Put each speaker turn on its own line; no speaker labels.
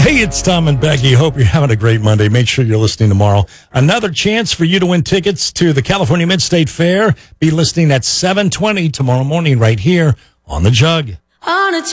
Hey, it's Tom and Becky. Hope you're having a great Monday. Make sure you're listening tomorrow. Another chance for you to win tickets to the California Mid-State Fair. Be listening at 7:20 tomorrow morning right here on The Jug.